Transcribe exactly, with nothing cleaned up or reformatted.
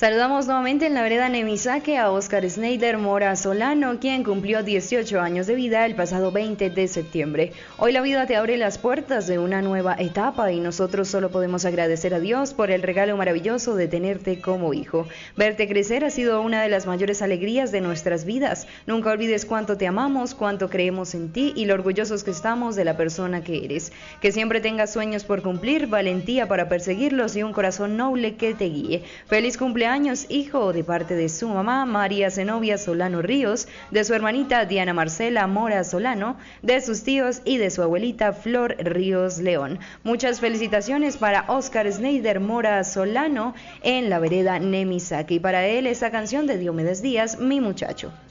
Saludamos nuevamente en la vereda Nemisaque a Oscar Snyder Mora Solano, quien cumplió dieciocho años de vida el pasado veinte de septiembre. Hoy la vida te abre las puertas de una nueva etapa y nosotros solo podemos agradecer a Dios por el regalo maravilloso de tenerte como hijo. Verte crecer ha sido una de las mayores alegrías de nuestras vidas. Nunca olvides cuánto te amamos, cuánto creemos en ti y lo orgullosos que estamos de la persona que eres. Que siempre tengas sueños por cumplir, valentía para perseguirlos y un corazón noble que te guíe. Feliz cumpleaños años, hijo, de parte de su mamá María Zenobia Solano Ríos, de su hermanita Diana Marcela Mora Solano, de sus tíos y de su abuelita Flor Ríos León. Muchas felicitaciones para Oscar Snyder Mora Solano en la vereda Nemisaque, y para él esa canción de Diomedes Díaz, Mi Muchacho.